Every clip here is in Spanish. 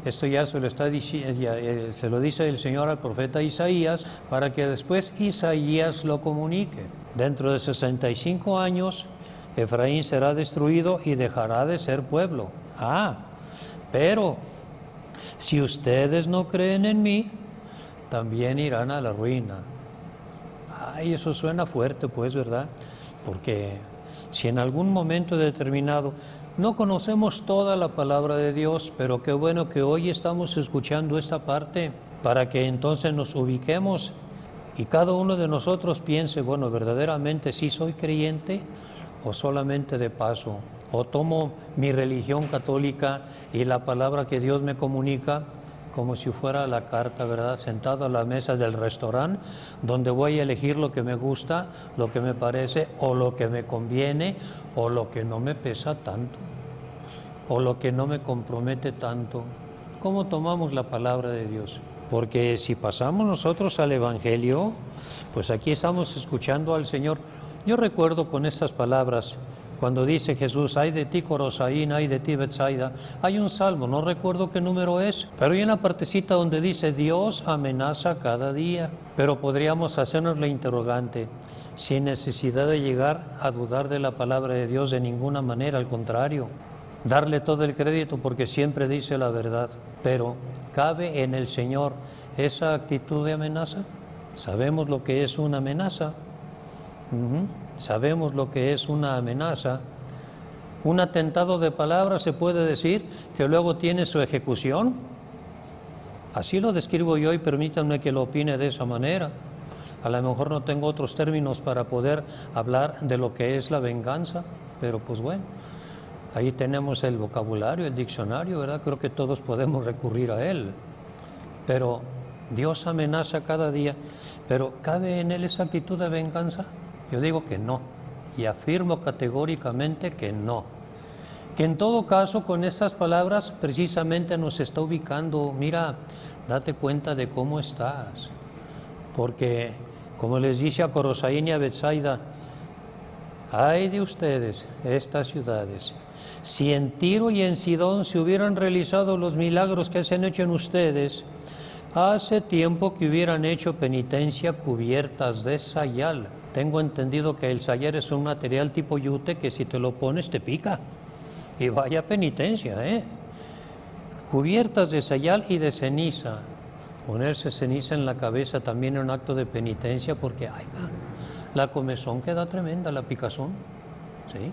Esto ya se lo está se lo dice el Señor al profeta Isaías, para que después Isaías lo comunique. Dentro de 65 años, Efraín será destruido y dejará de ser pueblo. Pero si ustedes no creen en mí, también irán a la ruina. Eso suena fuerte, pues, ¿verdad? Porque si en algún momento determinado no conocemos toda la palabra de Dios, pero qué bueno que hoy estamos escuchando esta parte para que entonces nos ubiquemos y cada uno de nosotros piense, bueno, verdaderamente sí soy creyente o solamente de paso, o tomo mi religión católica y la palabra que Dios me comunica como si fuera la carta, ¿verdad? Sentado a la mesa del restaurante, donde voy a elegir lo que me gusta, lo que me parece, o lo que me conviene, o lo que no me pesa tanto, o lo que no me compromete tanto. ¿Cómo tomamos la palabra de Dios? Porque si pasamos nosotros al Evangelio, pues aquí estamos escuchando al Señor. Yo recuerdo con estas palabras, cuando dice Jesús, ay de ti Corosaín, ay de ti Betsaida, hay un salmo, no recuerdo qué número es, pero hay una partecita donde dice, Dios amenaza cada día. Pero podríamos hacernos la interrogante, sin necesidad de llegar a dudar de la palabra de Dios de ninguna manera, al contrario, darle todo el crédito porque siempre dice la verdad. Pero, ¿cabe en el Señor esa actitud de amenaza? ¿Sabemos lo que es una amenaza? Sabemos lo que es una amenaza. Un atentado de palabras se puede decir que luego tiene su ejecución. Así lo describo yo y permítanme que lo opine de esa manera. A lo mejor no tengo otros términos para poder hablar de lo que es la venganza, pero pues bueno, ahí tenemos el vocabulario, el diccionario, ¿verdad? Creo que todos podemos recurrir a él. Pero Dios amenaza cada día. ¿Pero cabe en él esa actitud de venganza? Yo digo que no, y afirmo categóricamente que no. Que en todo caso con estas palabras precisamente nos está ubicando, mira, date cuenta de cómo estás. Porque, como les dice a Corosaín y a Betsaida, ay de ustedes, estas ciudades, si en Tiro y en Sidón se hubieran realizado los milagros que se han hecho en ustedes, hace tiempo que hubieran hecho penitencia cubiertas de sayal. Tengo entendido que el sayal es un material tipo yute que si te lo pones te pica. Y vaya penitencia, Cubiertas de sayal y de ceniza. Ponerse ceniza en la cabeza también es un acto de penitencia porque, la comezón queda tremenda, la picazón. ¿Sí?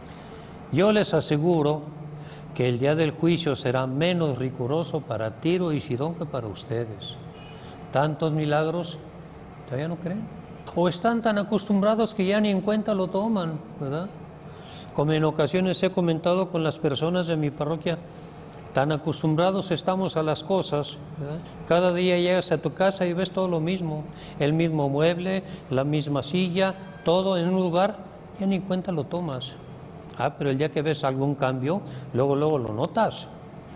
Yo les aseguro que el día del juicio será menos riguroso para Tiro y Sidón que para ustedes. Tantos milagros, ¿todavía no creen? O están tan acostumbrados que ya ni en cuenta lo toman, ¿verdad? Como en ocasiones he comentado con las personas de mi parroquia, tan acostumbrados estamos a las cosas, ¿verdad? Cada día llegas a tu casa y ves todo lo mismo, el mismo mueble, la misma silla, todo en un lugar, ya ni en cuenta lo tomas. Pero el día que ves algún cambio, luego lo notas.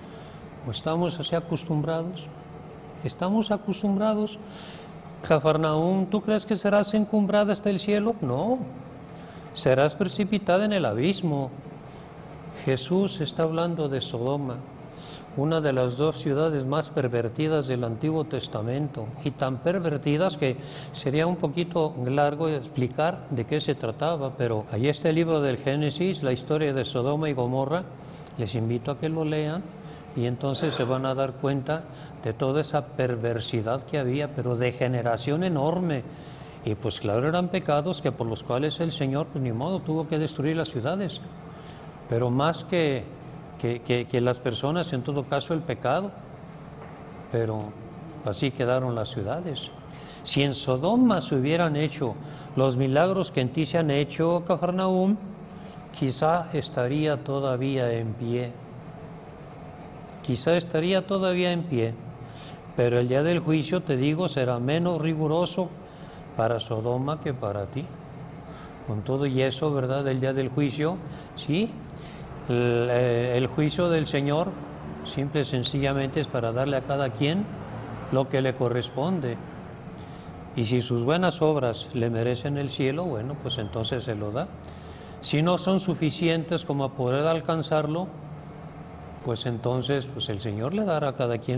¿O estamos así acostumbrados? ¿Estamos acostumbrados? Cafarnaúm, ¿tú crees que serás encumbrada hasta el cielo? No, serás precipitada en el abismo. Jesús está hablando de Sodoma, una de las dos ciudades más pervertidas del Antiguo Testamento, y tan pervertidas que sería un poquito largo explicar de qué se trataba, pero ahí está el libro del Génesis, la historia de Sodoma y Gomorra. Les invito a que lo lean y entonces se van a dar cuenta de toda esa perversidad que había, pero de generación enorme. Y pues claro, eran pecados que por los cuales el Señor, pues ni modo, tuvo que destruir las ciudades. Pero más que las personas, en todo caso el pecado. Pero así quedaron las ciudades. Si en Sodoma se hubieran hecho los milagros que en ti se han hecho, Cafarnaúm, quizá estaría todavía en pie. Quizá estaría todavía en pie, pero el día del juicio, te digo, será menos riguroso para Sodoma que para ti. Con todo y eso, ¿verdad? El día del juicio, sí, el juicio del Señor simple y sencillamente es para darle a cada quien lo que le corresponde. Y si sus buenas obras le merecen el cielo, bueno, pues entonces se lo da. Si no son suficientes como a poder alcanzarlo, pues entonces pues el Señor le dará a cada quien